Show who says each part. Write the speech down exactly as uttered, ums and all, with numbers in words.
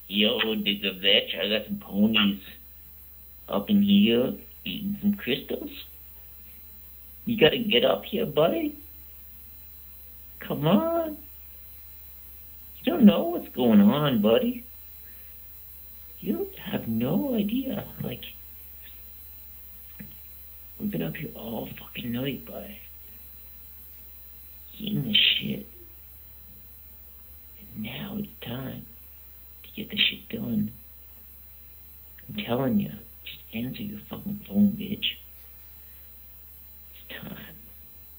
Speaker 1: Yo, Digga Vetch, I got some ponies up in here eating some crystals. You gotta get up here, buddy. Come on. You don't know what's going on, buddy. You have no idea. Like, we've been up here all fucking night, buddy. Eating this shit. And now it's time to get this shit done. I'm telling you, just answer your fucking phone, bitch. It's time.